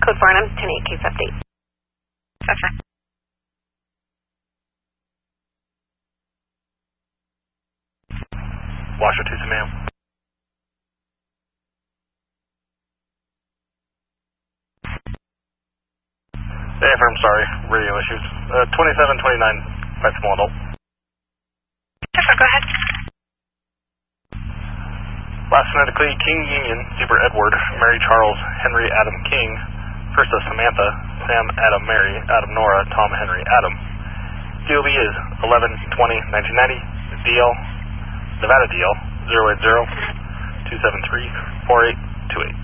Code Farnham, 10-8 case update. That's fine. Washington, ma'am. Hey, I'm sorry. Radio issues. 2729, quite small adult. Yes, sir, go ahead. Last phonetically, King Union, Zebra Edward, Mary Charles, Henry Adam King, Krista Samantha, Sam Adam Mary, Adam Nora, Tom Henry Adam. DOB is 11-20-1990, DL, Nevada DL, 080-273-4828.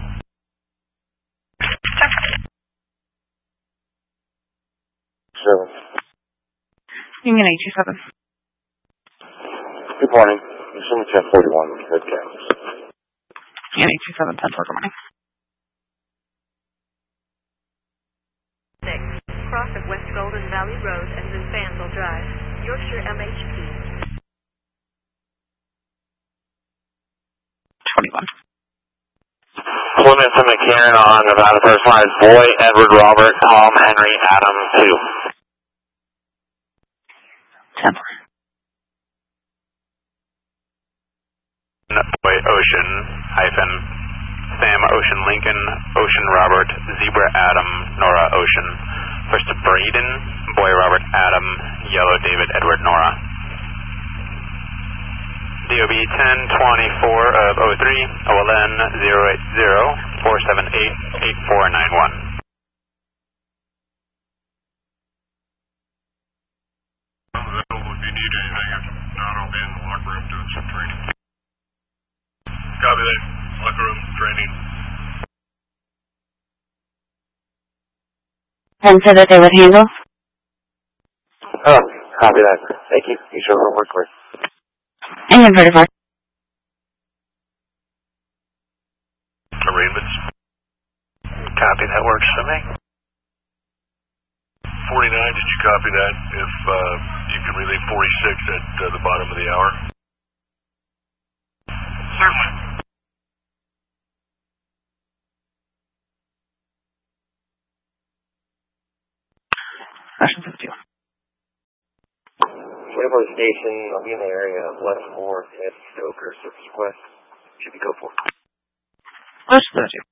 Union 827. Good morning. Assuming 1041, good campus. Union 827, 10-4, good morning. 6, cross of West Golden Valley Road and then Fansville Drive, Yorkshire MHP. 21. Plymouth to McCarran on Nevada First Line, Boy, Edward, Robert, Tom, Henry, Adam, 2. 10-4. Boy, Ocean, hyphen, Sam, Ocean, Lincoln, Ocean, Robert, Zebra, Adam, Nora, Ocean. First to Braden, Boy, Robert, Adam, Yellow, David, Edward, Nora. DOB 1024 of 03, OLN 080-478-8491. If you need anything, if not, I'll be in the locker room doing some training. Copy that. Locker room training. And so that they would handle? Copy that. Thank you. You sure will work for us. Union 34. Arraignments. Copy, that works for me. 49, did you copy that? If you can relay 46 at the bottom of the hour. Certainly. Russian 51. Whatever station, I'll be in the area of West 4th at Stoker, Surface West. Should be go for. Close to 32.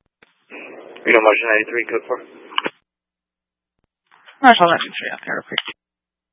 Reno Motion 93, code 4. Marshall 93 out there, real quick.